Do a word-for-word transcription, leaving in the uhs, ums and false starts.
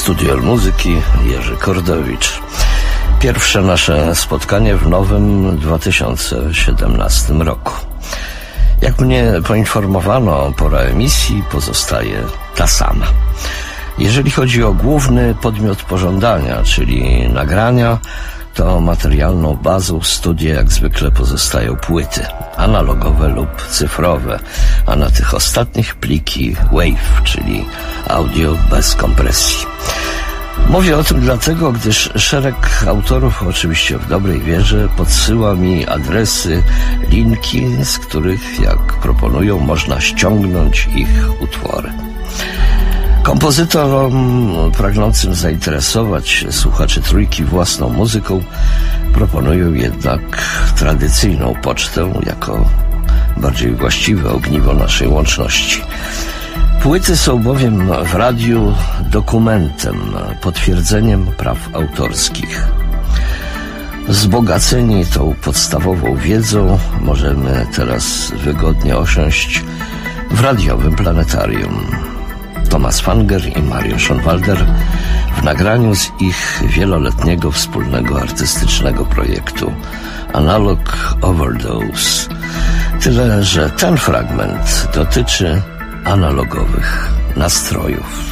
Studio Muzyki Jerzy Kordowicz. Pierwsze nasze spotkanie w nowym dwa tysiące siedemnastym roku. Jak mnie poinformowano, pora emisji pozostaje ta sama. Jeżeli chodzi o główny podmiot pożądania, czyli nagrania, to materialną bazą studia jak zwykle pozostają płyty, analogowe lub cyfrowe, a na tych ostatnich pliki WAV, czyli audio bez kompresji. Mówię o tym dlatego, gdyż szereg autorów, oczywiście w dobrej wierze, podsyła mi adresy, linki, z których, jak proponują, można ściągnąć ich utwory. Kompozytorom pragnącym zainteresować słuchaczy trójki własną muzyką proponują jednak tradycyjną pocztę jako bardziej właściwe ogniwo naszej łączności. Płyty są bowiem w radiu dokumentem, potwierdzeniem praw autorskich. Wzbogaceni tą podstawową wiedzą możemy teraz wygodnie osiąść w radiowym planetarium. Thomas Fanger i Mario Schonwalder w nagraniu z ich wieloletniego wspólnego artystycznego projektu Analog Overdose. Tyle, że ten fragment dotyczy analogowych nastrojów.